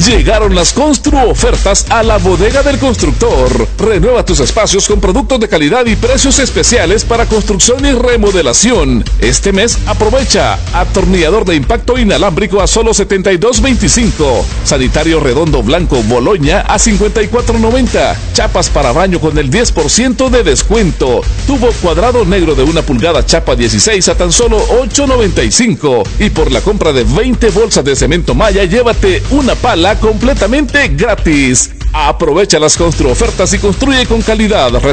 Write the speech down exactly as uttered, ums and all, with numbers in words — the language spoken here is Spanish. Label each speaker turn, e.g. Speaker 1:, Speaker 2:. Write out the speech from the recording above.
Speaker 1: Llegaron las Constru ofertas a la bodega del constructor. Renueva tus espacios con productos de calidad y precios especiales para construcción y remodelación. Este mes aprovecha atornillador de impacto inalámbrico a solo setenta y dos veinticinco, sanitario redondo blanco Boloña a cincuenta y cuatro noventa, chapas para baño con el diez por ciento de descuento, tubo cuadrado negro de una pulgada chapa dieciséis a tan solo ocho noventa y cinco, y por la compra de veinte bolsas de cemento Maya llévate una pala completamente gratis. Aprovecha las Constru ofertas y construye con calidad.